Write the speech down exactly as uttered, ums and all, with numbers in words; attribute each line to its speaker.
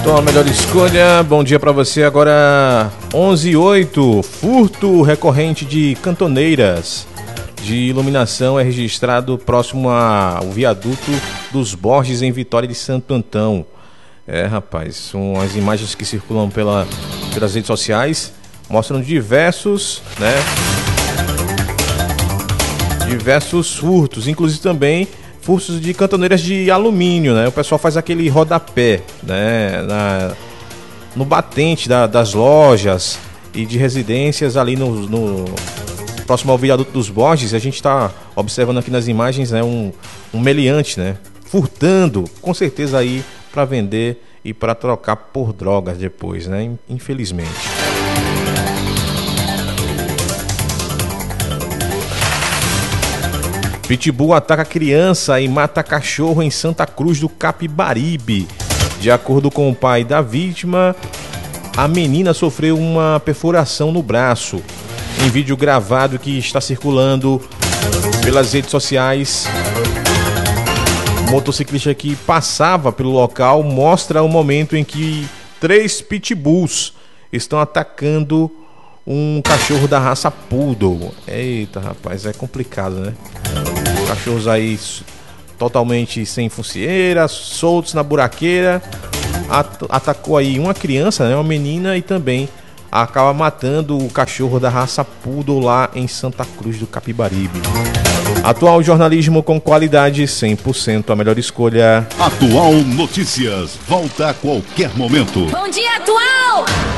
Speaker 1: Então, a melhor escolha, bom dia para você. Agora onze e oito, furto recorrente de cantoneiras de iluminação é registrado próximo ao viaduto dos Borges, em Vitória de Santo Antão. É, rapaz, são as imagens que circulam pela, pelas redes sociais, mostram diversos, né, diversos furtos, inclusive também furtos de cantoneiras de alumínio, né? O pessoal faz aquele rodapé, né, na, no batente da, das lojas e de residências ali no, no próximo ao viaduto dos Borges. A gente está observando aqui nas imagens, né, um, um meliante, né, furtando, com certeza aí para vender e para trocar por drogas depois, né? Infelizmente. Pitbull ataca criança e mata cachorro em Santa Cruz do Capibaribe. De acordo com o pai da vítima, a menina sofreu uma perfuração no braço. Em vídeo gravado que está circulando pelas redes sociais, o motociclista que passava pelo local mostra o momento em que três pitbulls estão atacando um cachorro da raça Poodle. Eita, rapaz, é complicado, né? Cachorros aí totalmente sem focinheira, soltos na buraqueira. At- atacou aí uma criança, né, uma menina, e também acaba matando o cachorro da raça Poodle lá em Santa Cruz do Capibaribe. Atual jornalismo com qualidade, cem por cento a melhor escolha.
Speaker 2: Atual Notícias, volta a qualquer momento.
Speaker 3: Bom dia, Atual!